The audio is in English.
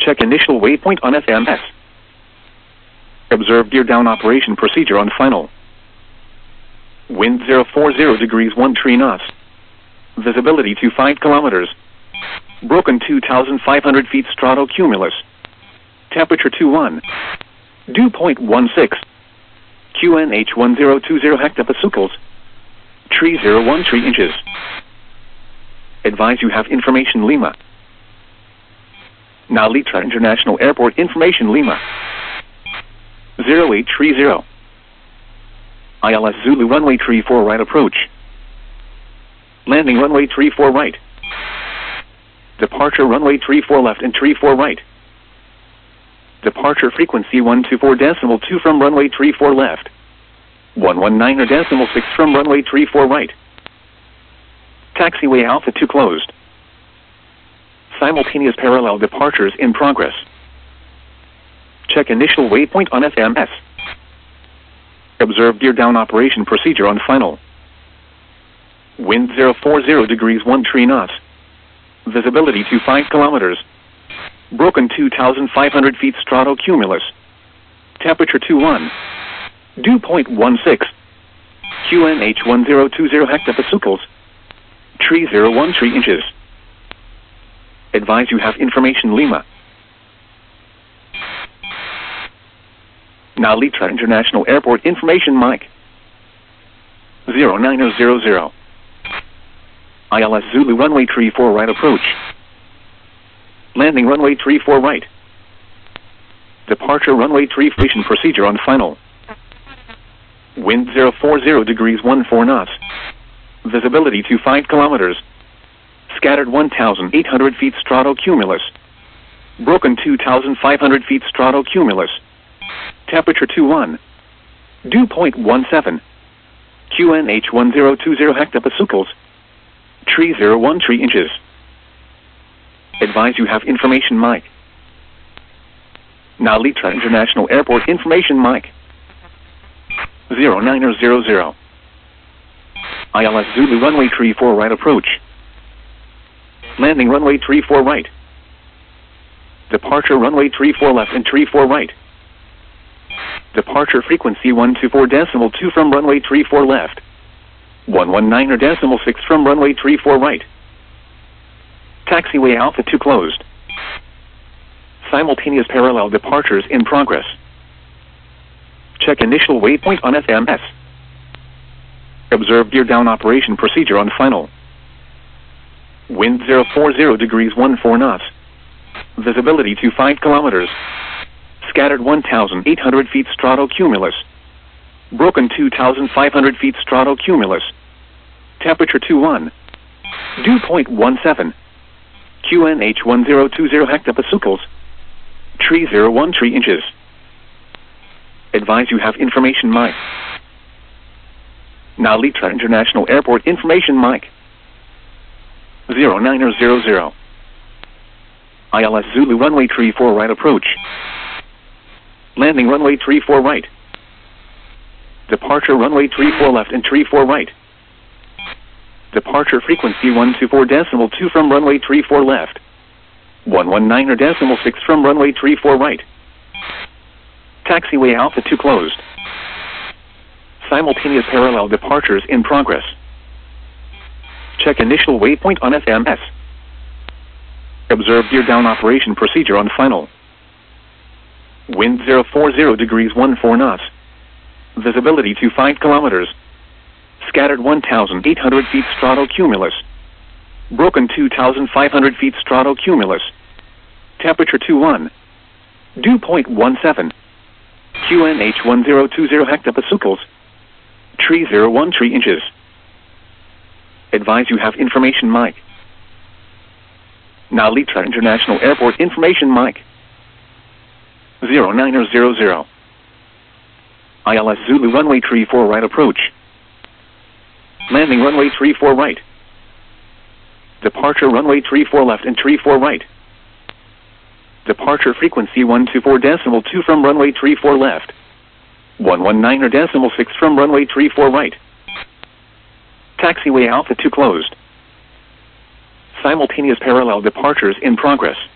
Check initial waypoint on FMS. Observe gear down operation procedure on final. Wind 040 degrees 13 knots. Visibility 25 kilometers. Broken 2,500 feet stratocumulus. Temperature 21. Dew point 16. QNH 1020 hectopascals. Tree 01 tree inches. Advise you have information Lima. Now Litra International Airport information Lima. 0830. ILS Zulu runway 34 right approach. Landing runway 34 right. Departure runway 34 left and 34 right. Departure frequency 124.2 from runway 34 left. 119.6 from runway 34 right. Taxiway Alpha 2 closed. Simultaneous parallel departures in progress. Check initial waypoint on FMS. Observe gear down operation procedure on final. Wind 040 degrees 13 knots. Visibility 25 kilometers. Broken 2,500 feet stratocumulus. Temperature 21. Dew point 16. QNH 1020 hectopascals. Tree 01 tree inches. Advise you have information Lima. Now Litra International Airport information Mike. 0900. ILS Zulu runway 34 right approach. Landing runway 34 right. Departure runway 3 station procedure on final. Wind 040 degrees 14 knots. Visibility 25 kilometers. Scattered 1,800 feet stratocumulus. Broken 2,500 feet stratocumulus. Temperature 21. Dew point 17. QNH 1020 hectopascals. Tree 01 tree inches. Advise you have information Mike. Now Litra International Airport information Mike. 0900. ILS Zulu runway 34 right approach. Landing runway 34 right. Departure runway 34 left and 34 right. Departure frequency 124.2 from runway 34 left. 119.6 from runway 34 right. Taxiway Alpha 2 closed. Simultaneous parallel departures in progress. Check initial waypoint on FMS. Observe gear down operation procedure on final. Wind 040 degrees 14 knots. Visibility 25 kilometers. Scattered 1,800 feet stratocumulus. Broken 2,500 feet stratocumulus. Temperature 21. Dew point 17. QNH 1020 hectopascals. Tree 01 tree inches. Advise you have information Mike. Now Litra International Airport information Mike. 0900. ILS Zulu runway 34 right approach. Landing runway 34 right. Departure runway 34 left and 34 right. Departure frequency 124.2 from runway 34 left. 119.6 from runway 34 right. Taxiway Alpha 2 closed. Simultaneous parallel departures in progress. Check initial waypoint on FMS. Observe gear down operation procedure on final. Wind 040 degrees 14 knots. Visibility 25 kilometers. Scattered 1,800 feet stratocumulus. Broken 2,500 feet stratocumulus. Temperature 21. Dew point 17. QNH 1020 hectopascals. Tree 01 tree inches. Advise you have information Mike. Now Litra International Airport information Mike. 0900. ILS Zulu runway 34 right approach. Landing runway 34 right. Departure runway 34 left and 34 right. Departure frequency 124.2 from runway 34 left. 119.6 from runway 34 right. Taxiway Alpha 2 closed. Simultaneous parallel departures in progress.